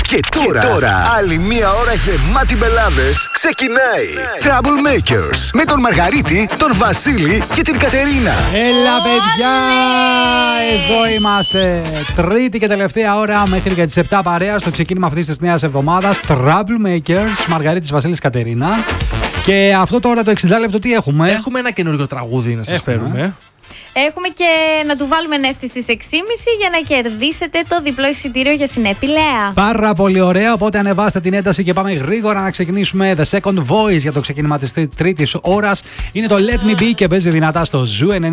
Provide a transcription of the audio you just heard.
Και τώρα, άλλη μία ώρα γεμάτη μπελάδες ξεκινάει. Troublemakers με τον Μαργαρίτη, τον Βασίλη και την Κατερίνα. Έλα παιδιά, εδώ είμαστε. Τρίτη και τελευταία ώρα μέχρι και τις 7 παρέα στο ξεκίνημα αυτής της νέας εβδομάδας. Troublemakers, Μαργαρίτης, Βασίλης, Κατερίνα. Και αυτό τώρα το 60 λεπτό τι έχουμε? Έχουμε ένα καινούριο τραγούδι να σας φέρουμε. Έχουμε και να του βάλουμε νεύτη στις 6.30 για να κερδίσετε το διπλό εισιτήριο για Συνέπη-Λέα. Πάρα πολύ ωραία, οπότε ανεβάστε την ένταση και πάμε γρήγορα να ξεκινήσουμε. The Second Voice για το ξεκίνημα της τρίτης ώρας. Είναι το Let Me Be και παίζει δυνατά στο Zoo 90.